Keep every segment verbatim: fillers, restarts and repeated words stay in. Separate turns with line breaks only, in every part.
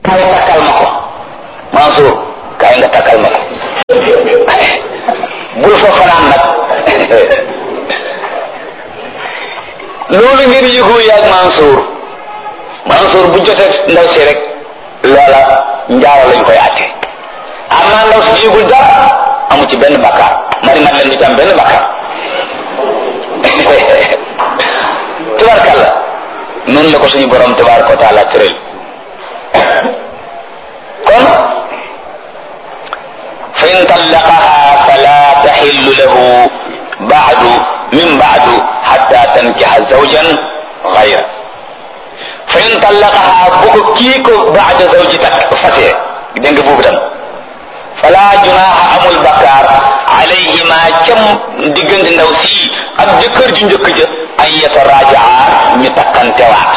kaay takkal ma ko Mansour kaay nga takkal ma ko bul fa fanaan nag loolu ngeen yëgoo yaag Mansour Mansour bu jotee ndaw si rek loola njaaro lañ koy àtte am naa ndaw si yëgul dara amu ci benn bakkaar mari nag leen du ci am benn bakkaar tubarkalla noonu la ko suñu borom tabaraka wa taala tëral kon fa in tallaqaha fala taxillu lahu baadu min baadu xatta tankixa zawjan gayra fa in tallaqaha bu ko kii ko baada zawji tak fasee dégg nga boobu tam fala junaha amul bakkaar alayhima cam diggante ndaw si ak jëkkër ju njëkk ja an yatarajaa ñu takkantewaat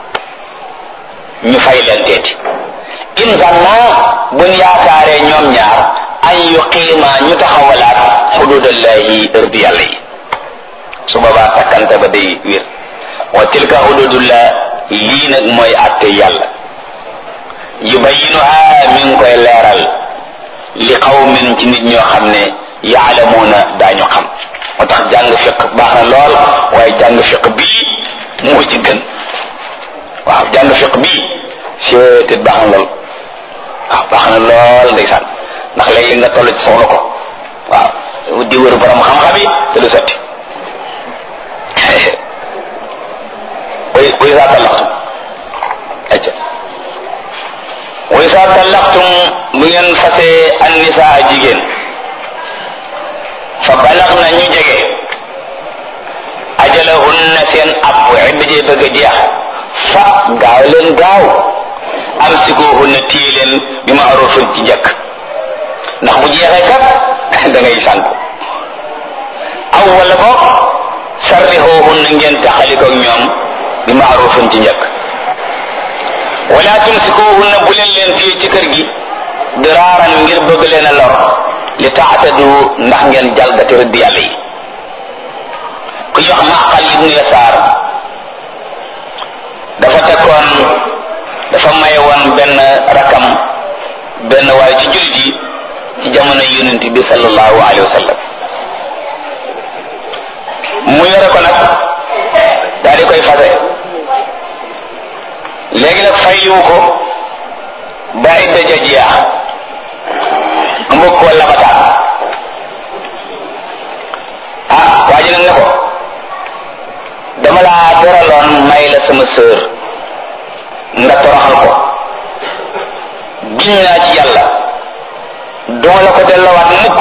ñu fay leen teeti in zanna buñ yaakaaree ñoom ñaar an yuqiima ñu taxawalaat xududallahi ërdi yàlla yi su boobaa takkante ba day wér wa tilka xududullah lii nag mooy atte yàlla yubayinuha mi ngi koy leeral li qawmin ci nit ñoo xam ne yaalamuuna daañu xam moo tax jàng fiq baax na lool waaye jàng fiq bii moo ci gën waaw jàng fiq bii seetet baax na lool waaw baax na lool ndeysaan ndax léegi nga toll ci soxla ko waaw di wër borom xam-xam yi te du sotti way way saa tallaqtum acca way saa tallaqtum bu ngeen fasee an nisaa jigéen fa balax na ñu jege ajalahunna seen ab idda jee bëgg a jeex fa gaaw leen gaaw amsikuhunna téye leen bi ma'rufin ci njëkk ndax bu jeexee kat da ngay sànku aw wala boog sarrihuhunna ngeen taxalikoog ñoom bi ma'rufin ci njëkk wala tumsikuhunna bu leen leen téye ci kër gi diraaran ngir bëgg leen a lor li taatadu ndax ngeen jalgati rëdd yàlla yi ku ñu wax Maqal ibnu Yasaar dafa tekkoon dafa maye woon benn rakam benn waaye ci jullit yi ci jamono yonent bi sallallahu alayhi wa sallam mu yore ko nag daal di koy fase léegi nag fayliwu ko ba idda ja jeex mbokk wala bataan ah waa ji nag ne ko dama laa teraloon may la sama sœur nga toroxal ko giñ naa ci yàlla duma la ko delloowaat mukk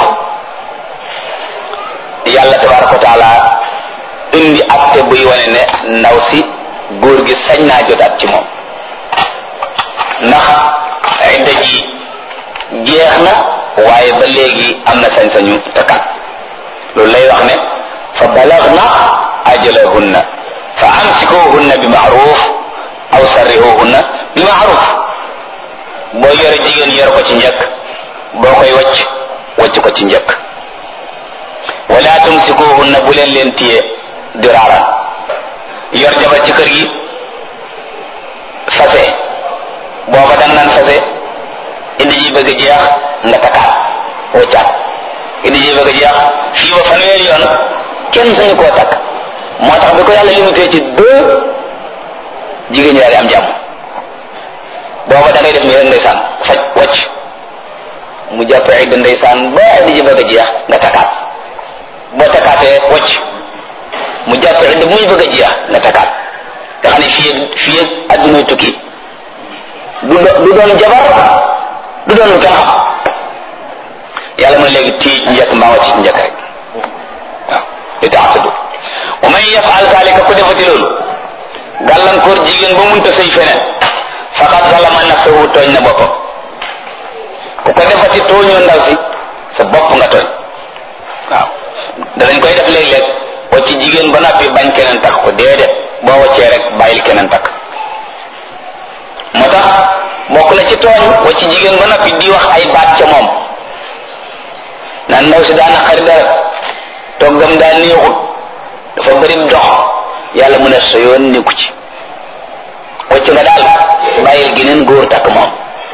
yàlla tabaraka wa taala indi acte buy wane ne ndaw si góor gi sañ naa jotaat ci moom ndax idda ji jeex na waaye ba léegi am na sañ-sañu takkaat loolu lay wax ne fa balagna ajalahunna fa amsikuhunna bi ma'ruf aw sarrihuhunna bi ma'ruf boo yore jigéen yor ko ci njëkk boo koy wacc wacc ko ci njëkk wala tumsikuhunna bu leen leen téye diraaran yor jabar ci kër gi fase booba dang naan fase indi ji bëgg jeex nga takkaat waccaat indi ji bëgg jeex fii ba fanweeri yoon kenn sañu koo takk moo tax bi ko yàlla limité ci deux jigéen ñi daal di am jàmm booba da ngay def nii rek ndeysaan faj wacc mu jàpp ay da ndeysaan ba indi ji bëgg jeex nga takkaat boo takkaatee wacc mu jàpp ay da muy bëgg a jeex nga takkaat nga xam ne fii fii adduna tukki du du doon jabar du doon lu kenn xam yàlla mooy léegi tii njëkk mbaa wàcc ci njëkk rek waaw li taxtadu wa man yafal zalika ku defati loolu gàllankoor jigéen ba munta sëy feneen faqad zalama nafsahu tooñ na boppam ku ko defati tooñoo ndaw si sa bopp nga tooñ waaw danañ koy def léeg-léeg wacc jigéen ba noppi bañ keneen takk ko déedéet boo waccee rek bàyyil keneen takk moo tax bokk na ci tooñ wacc jigéen ba noppi di wax ay baat ca moom naan ndaw si daana xari dara toggam daa neexut dafa bëri dox yàlla mu ne sa yoon nekku ci wacc nga daal bàyyil geneen góor takk moom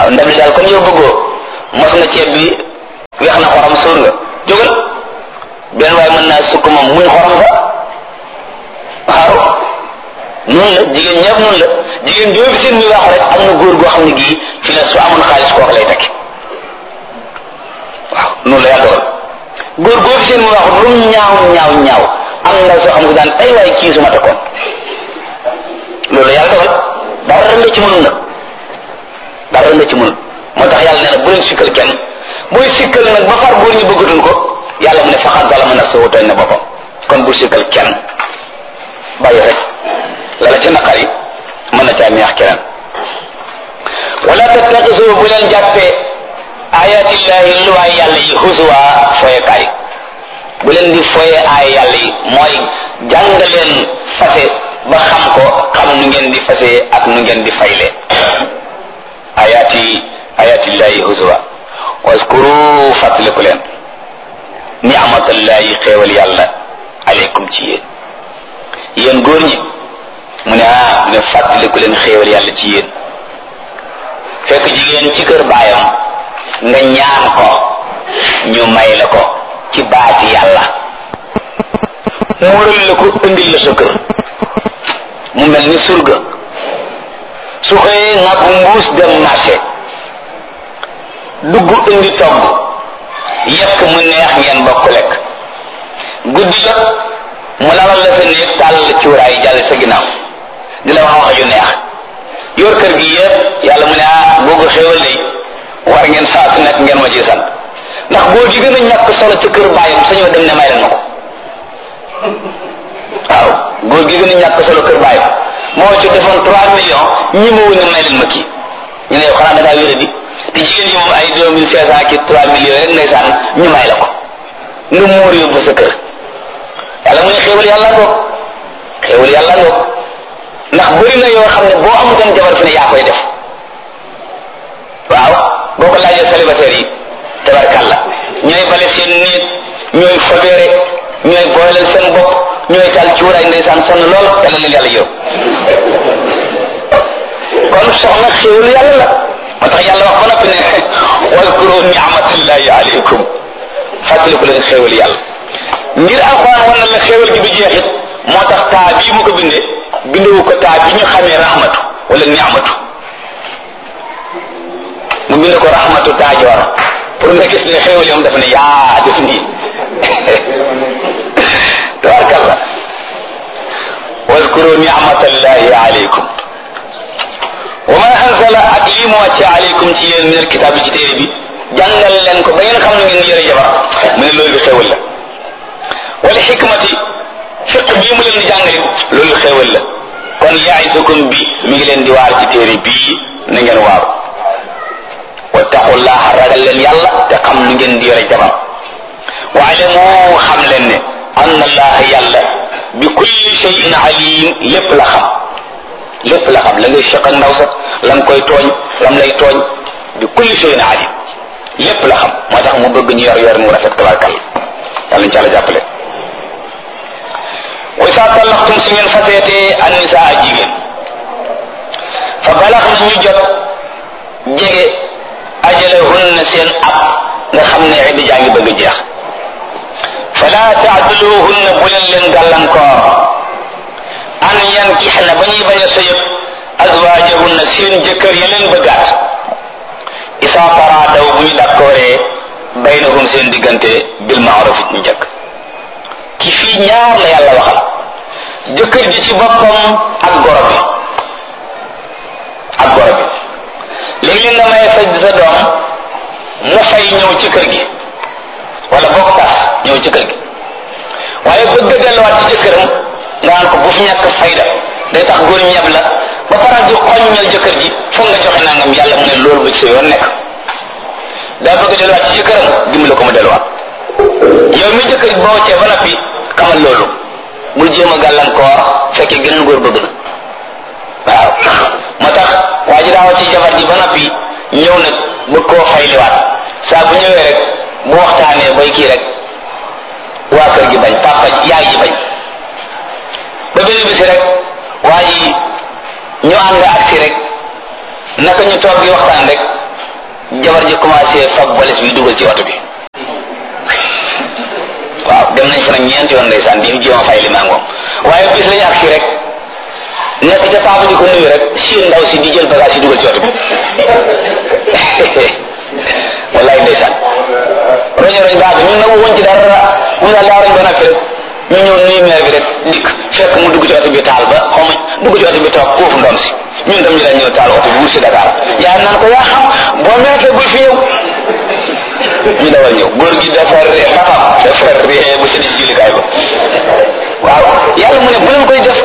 waaw ndab li daal comme yow bëggoo mos na ceeb bi weex na xorom suur nga jógal benn waaye mën naa sukk moom muy xorom sa waaw noonu la jigéen ñëpp noonu la jigéen joo fi seen muy wax rek am na góor goo xam ne gii fi ne su amoon xaalis kooku lay tekki waaw noonu la yàlla dogal góor goo fi seen muy wax lu mu ñaaw ñaaw ñaaw am na soo xam ne daan ay waay kii su ma takkoon loolu la yàlla dogal dara nga ci mënul nag dara nga ci mënul moo tax yàlla nee na bu leen sikkal kenn booy sikkal nag ba far góor ñi bëggatuñ ko yàlla mu ne faxat zalama nafsahu tooñ na boppam kon bu sikkal kenn bàyyi rek la la ci naqar yi mën na caa neex keneen wala tattaxisu bu leen jàppee ayatillahi luwaay yàlla yi husuwa foyekaay bu leen di foye aay yàlla yi mooy jàng leen fase ba xam ko xam nu ngeen di fase ak nu ngeen di fayle ayati ayatillahi husuwa waskuru fàttaliku leen ni'matallahi xéewal yàlla aleykum ci yéen yéen góor ñi mu ne ah ne fàttaliku leen xéewal yàlla ci yéen fekk jigéen ci kër baayam nga ñaan ko ñu may la ko ci baati yàlla muural la ko indil la sa kër mu mel ni surga su xëyee nga bu mbuus dem marché dugg indi togg yekk mu neex ngeen bokk lekk guddi jot mu lalal la sa néeg tàll cuuraay jàll sa ginnaaw di la wax wax yu neex yor kër gi yëpp yàlla mu ne ah boo ko xéewal lay war ngeen saa su nekk ngeen ma ci sant ndax boo di gën a ñàkk solo ci kër bàyyam sañoo dem ne may leen ma ko waaw góor gi gën a ñàkk solo kër bàyyam moo ci defoon trois millions ñi ma wune may leen ma kii ñu ne yow xanaa da ngaa wéra di te jigéen yi moom ay deux mille cinq cent ki trois millions rek ndeysaan ñu may la ko nga muur yóbbu sa kër yàlla mu ne xéewal yàlla ngoog xéewal yàlla ngoog ndax bëri na yoo xam ne boo amutoon jabar fi ne yaa koy def waaw boo ko laajee célibataire yi tabarkàlla ñooy bale seen néeg ñooy fobeere ñooy booleel seen bopp ñooy taal cuuraay ndeysaan sonn lool yàlla leen yàlla yow kon soxna xéewalu yàlla la moo tax yàlla wax ba noppi ne waskuru ni'matallahi alaykum fàttaliku leen xéewal yàlla ngir alxuraan wan na la xéewal gi du jeexit moo tax taa bii mu ko bindee bindewu ko taa bi ñu xamee rahmatu wala ni'matu mu bind ko rahmatu taajoor pour nga gis ne xéewal yoom dafa ne yaa def nii tabarkalla waskuru ni'matallahi alaykum wa ma anzala ak lii mu wàcce alaykum ci yéen min alkitaab bi ci téere bi jàngal leen ko ba ngeen xam ne ngeen yore jabar mu ne loolu xéewal la wala xikmati fiq bii mu leen di jàngalit loolu xéewal la kon ya'izukum bi mi ngi leen di waar ci téere bii na ngeen waaru wattaqullaha ragal leen yàlla te xam lu ngeen di yore jabar wa'lamu xam leen ne anna allaha yàlla bi kulli shay'in alim lépp la xam lépp la xam la ngay seq ak ndaw sa la nga koy tooñ lam lay tooñ bi kulli shay'in alim lépp la xam moo tax mu bëgg ñu yor yor mu rafet tabarkal yàlla ñu ci àlla jàppale wa isa tallaxtum si ngeen faseetee annisaa jigéen fa balax na ñu jot jege ajalahunna seen ab nga xam ne idda jaa ngi bëgg jeex fala taadiluhunna bu leen leen gàllankoor an yankixna ba ñuy bañ a sëyëb azwaajahunna seen jëkkër ya leen bëggaat isa taraadaw bu ñu dakkooree baynahum seen diggante bil maaruf ñu njëkk ki fii ñaar la yàlla waxal jëkkër ji ci boppam ak goro bi ak goro bi léegi nga may sa sa doom mu fay ñëw ci kër gi wala bokk tas ñëw ci kër gi waaye bëgg a delluwaat ci jëkkëram nga naan ko bu fi ñàkk fayda day tax góor ñeb la ba faral di xoññal jëkkër ji foog nga joxe nangam yàlla mu ne loolu ba ci sa yoon nekk daa bëgg a delluwaat ci jëkkëram dimbali ko mu delluwaat yow mi jëkkër boo cee ba noppi xamal loolu bul jéem a gàllankoor fekkee gën góor bëgg na waaw moo tax waa ji daawa ci jabar ji ba noppi ñëw nag bëgg koo fayliwaat saa bu ñëwee rek bu waxtaanee bay kii rek waa kër gi bañ papa yaay ji bañ ba benn bisi rek waa ji ñu ànd ak si rek naka ñu toog di waxtaan rek jabar ji commencé fab balis bi dugal ci oto bi waaw dem nañ fa nag ñeenti yoon ndeysaan di jéem a fay li mangoom waaye bis lañu ak si rek nekk ca taabu di ko nuyu rek si ndaw si di jël bagage yi dugal ci oto bi wallaay ndeysaan roño roñ baax ñun nag woon ci dara mun naa laa roñ ba nag rek ñu ñëw nuyu meer bi rek dikk fekk mu dugg ci oto bi taal ba xaw ma dugg ci oto bi toog koofu ndom si ñun tam ñu dañ ñëw taal oto bi wut si Dakar yaa naan ko yaa xam boo meekee bul fi ñëw ñu dawal ñëw góor gi dafa ree papam dafa ree ba sëddi si jullikaay ba waaw yàlla mu ne bu leen koy def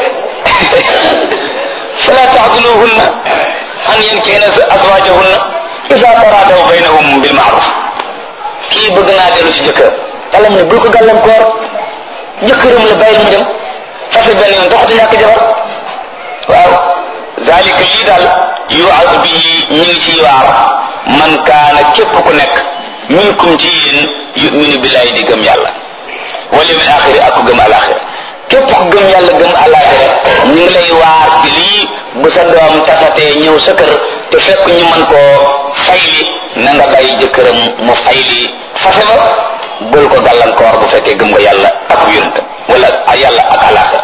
fala ta'duluhunna an yankihna azwajahunna iza taradaw baynahum bil ma'ruf kii bëgg naa dellu si jëkkër yàlla mu ne bul ko gàllankoor jëkkëram la bàyyi mu dem fase benn yoon doxatu ñàkk jabar waaw zalika lii daal yu'az bihi ñu ngi ci waar man kaana képp ku nekk minkum ci yéen yu'minu billahi di gëm yàlla wal yawmil axiri ak ku gëm alaxira képp ku gëm yàlla gëm alaxira ñu ngi lay waar ci lii bu sa doom tasatee ñëw sa kër te fekk ñu mën koo fayli na nga bàyyi jëkkëram mu fayli fase ba bul ko gàllankoor bu fekkee gëm nga yàlla ak yonent wala yàlla ak alaxira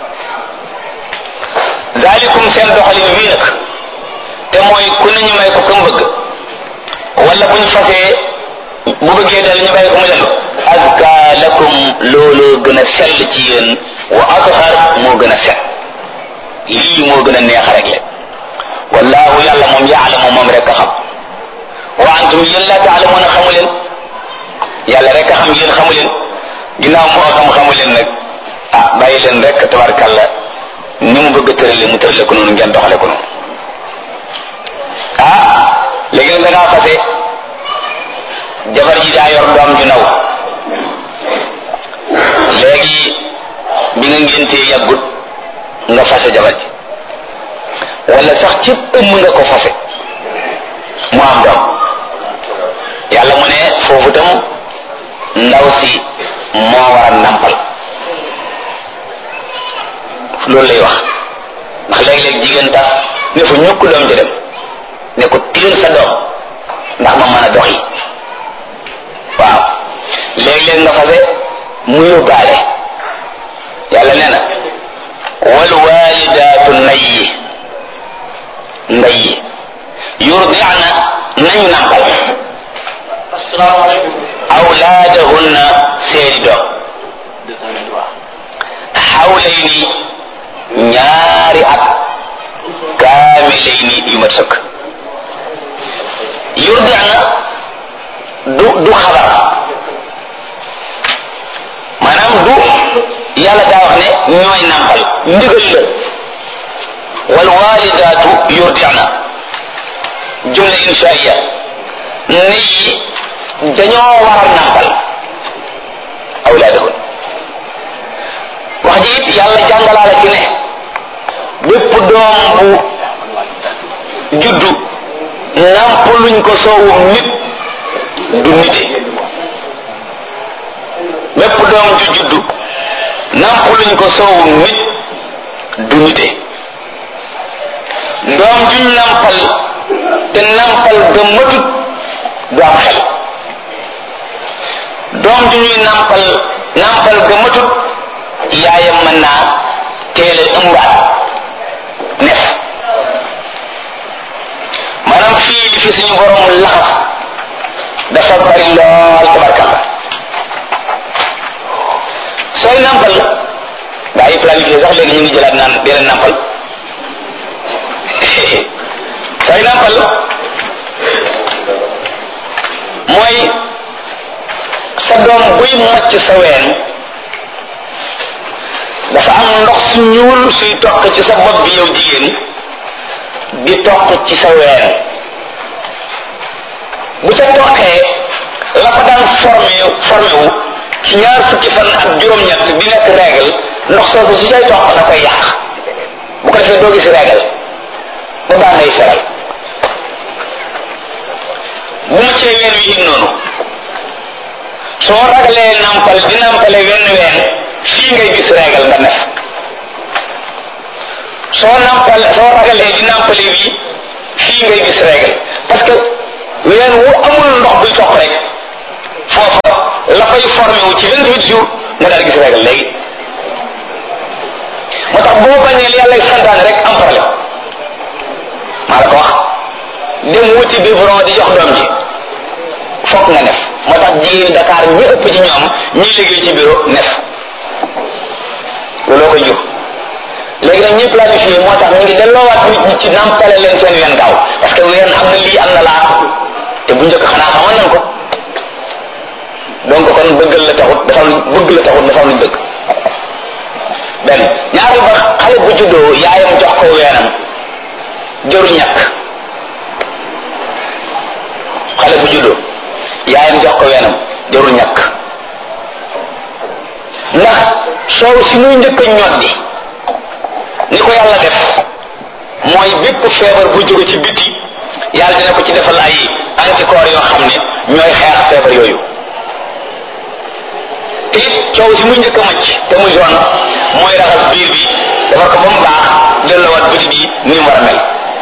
zalikum seen doxalin wii nag te mooy ku ne ñu may ko kam bëgg wala bu ñu fasee bu bëggee dal ñu bàyyi ko mu dellu azka lakum loolu gën a sell ci yéen wa athar moo gën a set lii moo gën a neex rek le wallahu yàlla moom yaalamu moom rek a xam wa antum yéen la taalamuuna xamu leen yàlla rek a xam yéen xamu leen ginnaaw moo xam xamu leen nag ah bàyyi leen rek tabarkàlla ni mu bëgg a tërale mu tërale ko noonu ngeen doxale ko noonu ah léegi nag da ngaa fase jabar ji daa yor doom ju naw léegi bi nga ngéntee yàggut nga fase jabar ji wala sax ci ëmm nga ko fase mu am doom yàlla mu ne foofu tam ndaw si moo war a nampal loolu lay wax ndax léeg-léeg jigéen tax ne fa ñukk doom ja dem ne ko tiir sa doom ndax ma mën a doxi waaw léeg-léeg nga fase mu yóbbaale yàlla nee na wal walidaatu nayyi nayyi yurdi'na nañu nampal awlaadahunna seeni doom xawlayni ñaari at kaamilayni yu mat sëkk yurdi'na du du xabar maanaam du yàlla daa wax ne ñooy nampal ndigal la wal walidaatu yurdi'na jumla inshaiya ne yi dañoo war a nampal awlaadahun wax ji it yàlla jàngalaala ci ne bépp doom bu juddu nampaluñ ko soowum nit du nite bépp doom ju juddu nampaluñ ko soowum nit du nite doom juñ nampal te nampal ga matut du am xel doom ju ñuy nampal nampal ga matut yaayam mën naa teel a ëmbaat nef maanaam fii li fi suñu borom laxas dafa bari lool tabarkalla sooy nampal gaa yi planifié sax léegi ñu ngi jëlaat naan dee nampal sooy nampal mooy sa doom buy màcc sa ween dafa am ndox su ñuul suy toq ci sa bopp bi yow jigéen di toq ci sa ween bu ca toqee la ko daan formé formé wu ci ñaar fukki fan ak juróom-ñett bi nekk règle ndox soosu su cay toq da koy yàq bu ko defee doo gis règle ba baa ngay feral bu ma cee ween wi it noonu soo ragalee nampal di nampale wenn ween fii ngay gis règle nga nef soo nampal soo ragalee di nampale wi fii ngay gis règle parce que ween wu amul ndox buy toq rek foofa la fay formé wu ci vingt-huit jours nga daal gis régal léegi moo tax boo bañee li yàlla santaane rek am problème maa la ko wax dem wuti biberon di jox doom ji fokk nga nef moo tax jigéen Dakar ñi ëpp ci ñoom ñi liggéey ci bureau nef looloo koy jur léegi nag ñi planifié moo tax ñu ngi delloowaat nit ñi ci nampale leen seen ween gaaw parce que ween am na lii am na laa te bu njëkk xanaa xamoon nañ ko donc kon bëggal la taxut dafa bëgg la taxut dafa luñ bëgg benn ñaari ba xale bu juddoo yaayam jox ko weenam jëru ñàkk xale bu juddoo yaayam jox ko weenam jëru ñàkk ndax soow si muy njëkk a ñoddi ni ko yàlla def mooy bépp feebar bu jóge ci biti yàlla dina ko ci defal ay anticorps yoo xam ne ñooy xeex feebar yooyu te it coow si muy njëkk a macc te muy jaune mooy raxas biir bi defar ko ba mu baax delloowaat biti bi ni mu war a mel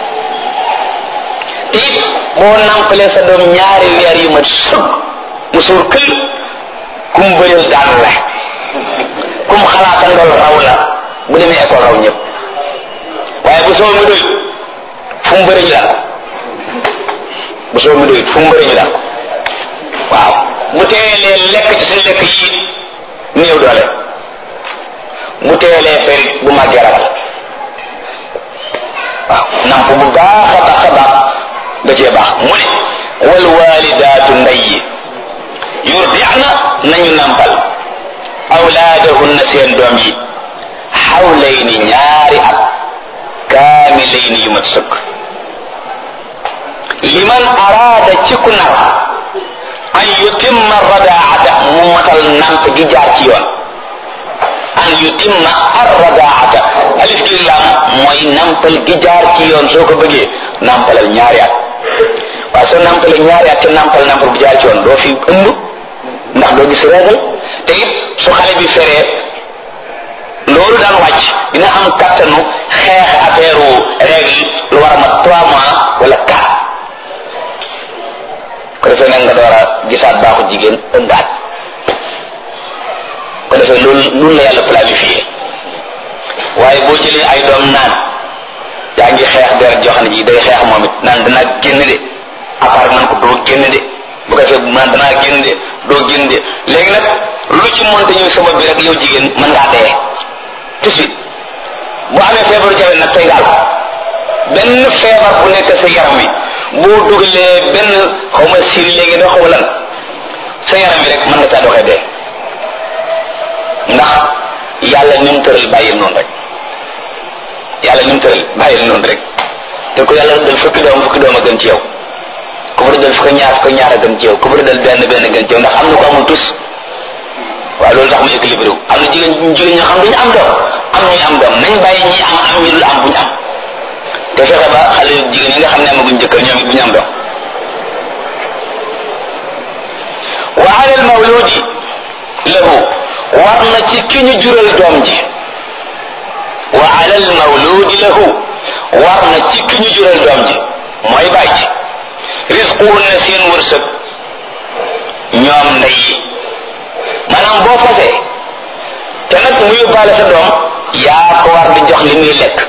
te it boo nampalee sa doom ñaari weer yu mat sëg mu suur kël kum bëril daan la kum xalaata ndol raw la bu demee école raw ñëpp waaye bu soo mi doy fu mu bëri ñu daal bu soo mi doy fu mu bëri ñu daal waaw bu teelee lekk ci suñu lekk yi néew doole bu teelee ferit bu màggee ragal waaw namp bu baax a baax a baax da cee baax mu ne wal walidaatu ndey yi yurdi'na nañu nampal awlaadahunna seen doom yi xawlayni ñaari at kaamilayni yu mat sëkk liman araada ci ku nar an yutimma radaata mu matal namp gi jaar ci yoon an yutimma arradaata alif gi lam mooy nampal gi jaar ci yoon soo ko bëggee nampalal ñaari at waaye soo nampalee ñaari at te nampal nampal bu jaar ci yoon doo fi ëmb ndax doo gis régal te it su xale bi feree loolu daan wàcc dina am kattanu xeex affaire règle lu war a mat trois mois wala quatre ko defee nag nga door a gisaat baaxu jigéen ëmbaat ko defee loolu loolu la yàlla planifié waaye boo jëlee ay doom naan yaa ngi xeex deret joo xam ne ji day xeex moom it naan danaa génn de apart man ko doo génn de bu ko defee naan danaa génn de doo génn de léegi nag lu ci monte ñëw sabab bi rek yow jigéen mën ngaa dee tout de suite boo amee feebaru jawe nag tey ngaal benn feebar bu nekk sa yaram wi boo dugalee benn xaw ma siri léegi da xaw lan sa yaram wi rek mën nga caa doxee dee ndax yàlla ni mu tëral bàyyil noonu rek yàlla ni mu tëral bàyyil noonu rek te ku yàlla dal fukki doom fukki doom a gën ci yow ku fa dal fukki ñaar fukki ñaar a gën ci yow ku fa dal benn benn gën ci yow ndax am na ko amul tus waaye loolu tax mu équilibré wu am na jigéen jigéen ñoo xam duñu am doom am ñuy am doom nañ bàyyi ñi am am ñi dul am buñu am te fexe ba xale jigéen yi nga xam ne amaguñ jëkkër ñoom it buñu am doom wa ala al mawludi lahu war na ci ki ñu jural doom ji wa ala al mawludi lahu war na ci ki ñu jural doom ji mooy bàyyi ci rizquhunna seen wërsëg ñoom ndey yi maanaam boo fasee te nag mu yóbbaale sa doom yaa ko war di jox li muy lekk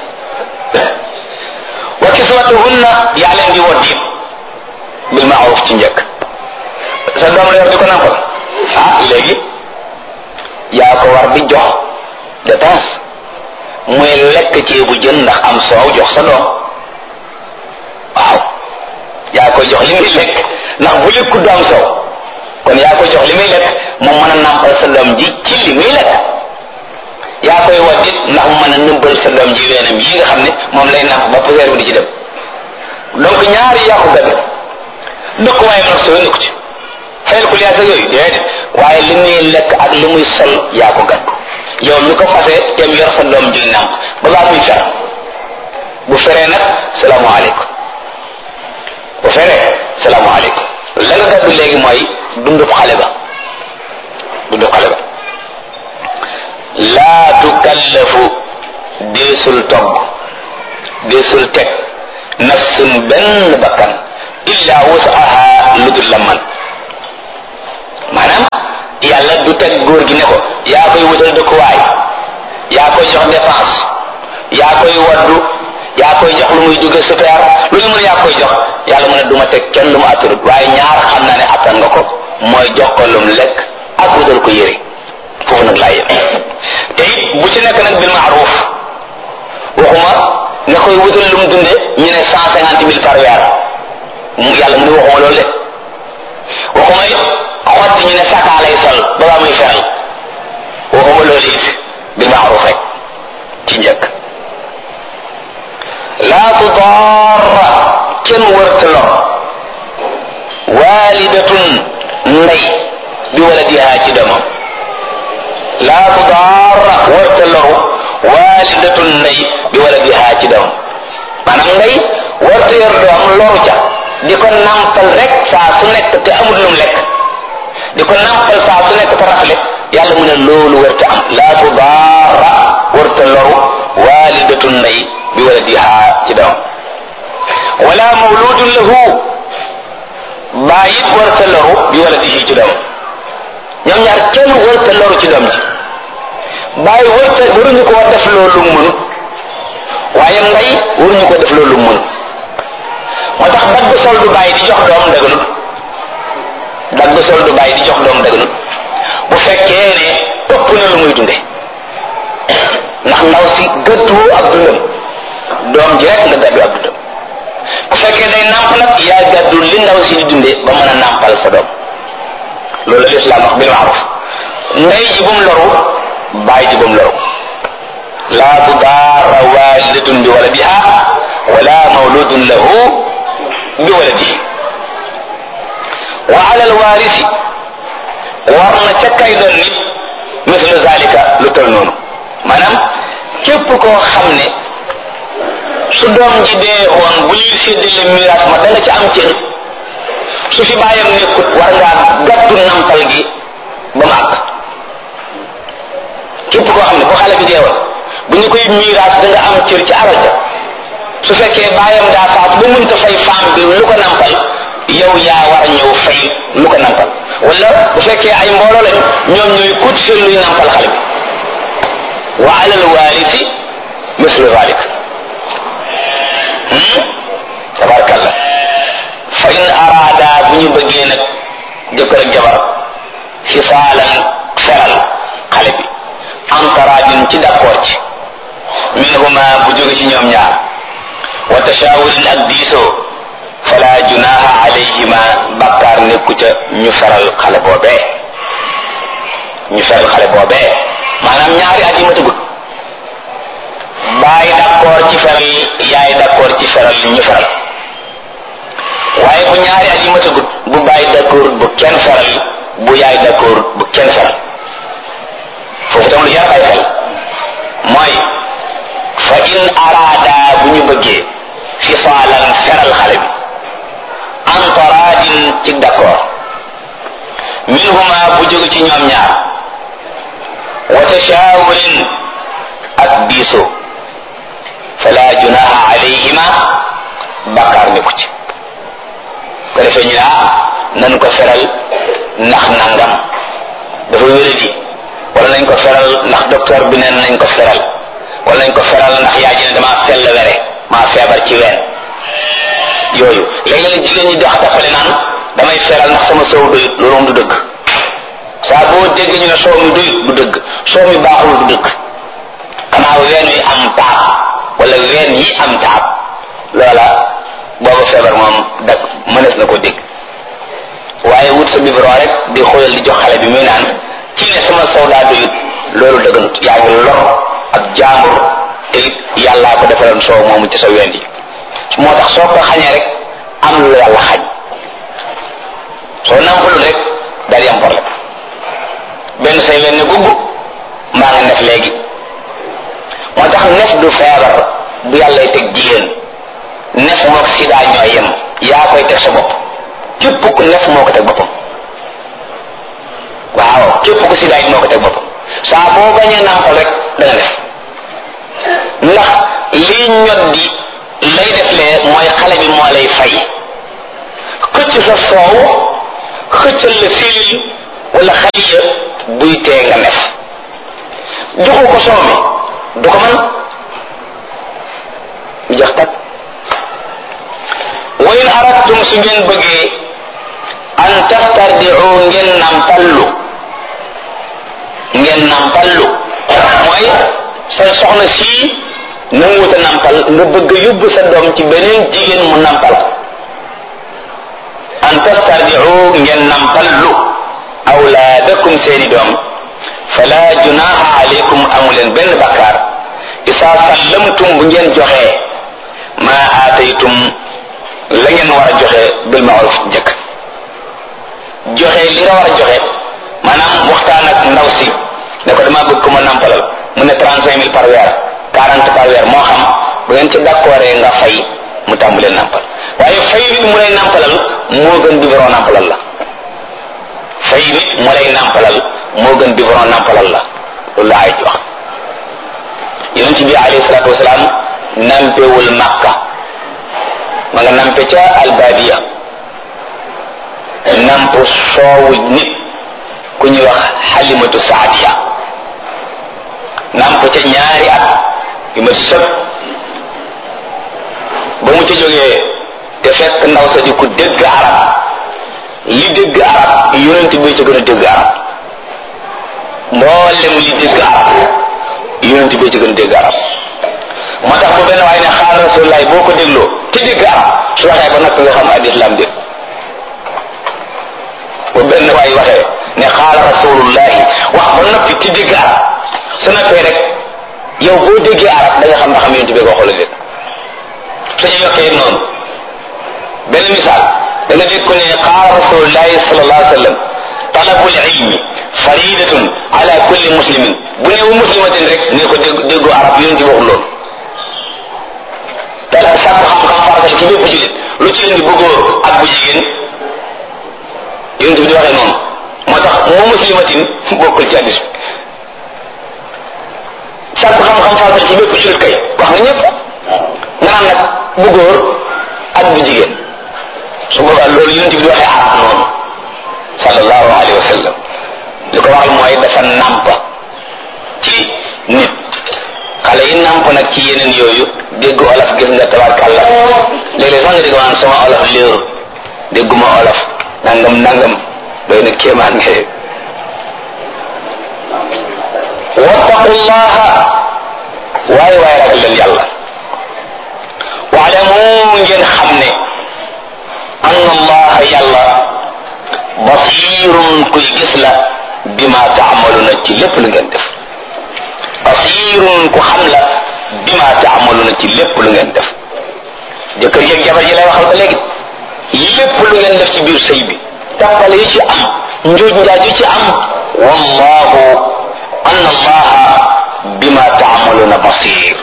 wa kiswatuhunna yaa leen di woddi bil ma'ruf ci njëkk sa doom la yor di ko nampal ah léegi yaa ko war di jox dépense muy lekk ceebu jën ndax am soow jox sa doom waaw yaa koy jox li muy lekk ndax bu lekku du am soow kon yaa koy jox li muy lekk mu mën a nampal sa doom ji ci li muy lekk yaa koy waddit ndax mu mën a nëmbal sa doom ji weenam yi nga xam ne moom lay namp ba poussière bi di ci dem donc ñaari yaa ko gàddu dëkk waaye nag soo nekku ci fayal ko liyaasa yooyu déedéet waaye li muy lekk ak li muy sol yaa ko gàddu yow mi ko fase tem yor sa doom ji namp ba baa muy fer bu feree nag salaamaaleykum bu feree salaamaaleykum la nga gàddu léegi mooy dundub xale ba dundub xale ba laa tukallafu deesul togg deesul teg nafsun benn bakkan illa wusaha lu dul la man maanaam yàlla du teg góor gi ne ko yaa koy wutal dëkkuwaay yaa koy jox dépense yaa koy waddu yaa koy jox lu muy jóge super lu ñu mën yaa koy jox yàlla mu ne du ma teg kenn lu mu attanut waaye ñaar xam naa ne attan nga ko mooy jox ko lu mu lekk ak wutal ko yére foofu nag laa yem te it bu ci nekk nag bil maaruf waxuma nga koy wutal lu mu dunde ñu ne cent cinquante mille par weer yàlla mu ne waxuma loolu de waxuma it xotti ñu ne sakaa lay sol ba baa muy feral waxuma loolu it bil maaruf rek ci njëkk laa tudaara kenn wërta lor waalidatun ndey bi waladiha ci doomam laa tudaara wërta loru waalidatun ndey bi waladiha ci doomam maanaam ndey wërta yor doom loru ca di ko nampal rek saa su nekk te amul lum lekk di ko nampal saa su nekk te rafle yàlla mu ne loolu wërta am laa tudaara wërta loru waalidatun ndey bi waladiha ci doom wala mawludun lahu bàyyit warta loru bi waladihi ci doom ñoom ñaar kenn warta loru ci doom ji bàyyi warta waruñu ko def loolu mënut waaye ndey waruñu ko def loolu mënut moo tax dagg sol du bàyyi di jox doom daganut dagg sol du bàyyi di jox doom daganut bu fekkee ne ëpp na lu muy dunde ndax ndaw si gëddu ab dundam doom ji rek nga gàddu ab dundam bu fekkee day nàmp nag yaa gàddu li ndaw si di dunde ba mën a nàmpal sa doom loolu la lislaam wax bil maaruf ndey ji bum loru baay ji bum loru laa tudaara waalidatun bi waladiha wala mawludun lahu bi waladihi wa ala alwaarisi war na ca kay doon nit mislu zalika lu tol noonu maanaam képp koo xam ne su doom ji dee woon bu ñuy séddale miraas ma da nga ci am cër su fi bàyyam nekkut war ngaa gàddu nampal gi ba mu àgg képp koo xam ne bu xale bi dee woon bu ñu koy miraas da nga am cër ci alal ja su fekkee bàyyam daa faatu ba mënta fay femme bi lu ko nampal yow yaa war a ñëw fay lu ko nampal wala bu fekkee ay mbooloo lañu ñoom ñooy kut seen luy nampal xale bi wa alal waarisi mislu zalik tabarkalla fa in araada bu ñu bëggee nag jëkkër ak jabar fisaalan feral xale bi antaraadin ci d'accord ci minhuma bu jóge ci ñoom ñaar wa tashaawurin ak diisoo fala junaha alayhima bàkkaar nekku ca ñu feral xale boobee ñu feral xale boobee maanaam ñaari at yi ma tëggut baay d'accord ci feral yaay d'accord ci feral ñu feral waaye bu ñaari at yi ma tëggut bu baay d'accord bu kenn feral bu yaay d'accord bu kenn feral foofu tam lu jar ay xel mooy fa in araada bu ñu bëggee fisaalan feral xale bi antaraadin ci d'accord minhuma bu jóge ci ñoom ñaar wa tashaawurin ak diisoo fala junaha alayhima bakkaar nekku ci ko defee ñu naa nan ko feral ndax nangam dafa wéradi wala nañ ko feral ndax docteur bi neen nañ ko feral wala nañ ko feral ndax yaa ji ne damaa sell were maa feebar ci ween yooyu léegi nag jigéen ñi dox tappale naan damay feral ndax sama soow doyut loolu moom du dëgg saa boo dégg ñu ne soow mi doyut du dëgg soow mi baaxul du dëgg xanaa ween yi am taab wala ween yi am taab loola booba feebar moom dag mënees na ko dégg waaye wut sa biberon rek di xoolal di jox xale bi muy naan ci ne sama soow daa doyut loolu dëgganut yaa ngi lor ak jaambur te it yàllaa ko defaloon soow moomu ci sa ween yi moo tax soo ko xañee rek am lu yàlla xañ soo nampalul rek daal di am problème benn say leen ne gugg maa nga nef léegi moo tax nef du feebar bu yàllay teg jigéen nef mook sida ñooy yem yaa koy teg sa bopp képp ku nef moo ko teg boppam waaw képp ku sida it moo ko teg boppam saa boo bañee nampal rek da nga def ndax lii ñot di lay def lee mooy xale bi moo lay fay xëcc sa soow xëccal la silil wala xaliya buy tee nga nef joxu ko soow mi du ko mën mu jax tak wa in aradtum su ngeen bëggee an tastardiu ngeen nampallu ngeen nampallu mooy sa soxna sii nanguwuta nampal nga bëgg yóbbu sa doom ci beneen jigéen mu nampal an tastardiu ngeen nampallu awlaadakum seeni doom fala junaha alaykum amuleen benn bakkaar isa sallamtum bu ngeen joxee ma aataytum la ngeen war a joxe bil ma'ruf njëkk joxe li nga war a joxe maanaam waxtaan ak ndaw si ne ko dama bëgg ko ma nampalal mu ne trente cinq mille par weer quarante par weer moo xam bu ngeen ci d'accord nga fay mu tàmbalee nampal waaye fay nit mu lay nampalal moo gën biberon nampalal la fay nit mu lay nampalal moo gën biberon nampalal la loolu la ay wax yonent bi alayhi salaatu wasalaam nampewul Makka ma nga nampe ca albadiya namp soowu nit ku ñuy wax Halimatu Saadiya namp ca ñaari at yu ma sëb ba mu ca jógee te fekk ndaw sa di ku dégg arab li dégg arab yonent bi ca gën a dégg arab mboolem li dégg arab yonent bi ca gën a dégg arab moo tax bu benn waaye ne xaal rasulullahi boo ko dégloo te dégg arab su waxee ba nag nga xam ad islam dégg bu benn waaye waxee ne xaal rasulullahi wax ba noppi te dégg arab su noppee rek yow boo déggee arab da nga xam ndax xam yonent bi ko xool dégg suñu yokkee noonu benn misaal da nga dégg ko ne xaal rasulullahi sallallahu alayhi wa sallam talabul ilmi faridatun ala kulli muslimin bu newu muslimatin rek ne ko dégg déggu arab yonent bi waxul loolu dala sàkku xam-xam faratal ci bépp jullit lu ci indi bu góor ak bu jigéen yonent bi di waxee noonu moo tax moo muslimatin bokkul ci hadis sàkku xam-xam faratal ci bépp jullit kay wax nga ñëpp nga naan nag bu góor ak bu jigéen su boobaa loolu yonent bi di waxee arab noonu sallallahu alayhi wa sallam li ko waxal mooy dafa nàmp ci nit xale yi nàmp nag ci yeneen yooyu déggu olof gis nga tabarkàlla léeg-léeg sax nga dégg waan sama olof léeru dégguma olof nangam nangam doy na kéemaan nga wattaqullaha waaye waaye ragal leen yàlla waalamu ngeen xam ne anna allaha yàlla basirun kuy gis la bima taamaluna ci lépp lu ngeen def basirun ku xam la bima taamaluna ci lépp lu ngeen def jëkkër yeeg jabar yi lay waxal ba léegi lépp lu ngeen def ci biir sëy bi tàppale yi ci am njuuj njaaj yi ci am wallahu anna allaha bima taamaluna basir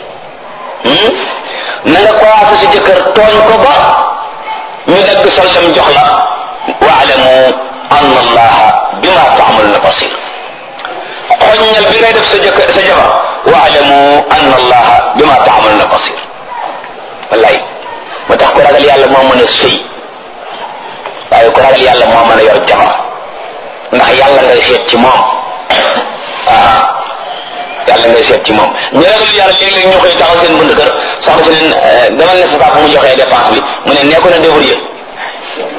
na nga commencé si jëkkër tooñ ko ba ñu dagg sol dem jox la waalamu anna allaha bima taamaluna basir xoññal bi ngay def sa jëkkër sa jabar waalamu anna allaha bima taamaluna basir wallaay moo tax ku ragal yàlla moo mën a sëy waaye ku ragal yàlla moo mën a yor jabar ndax yàlla ngay seet ci moom ah yàlla ngay seet ci moom ñu ragal yàlla léeg-léeg ñu koy taxaw seen bunt kër soxna si ne demal ne sa papa mu joxee dépense bi mu ne nekkoon na débrouiller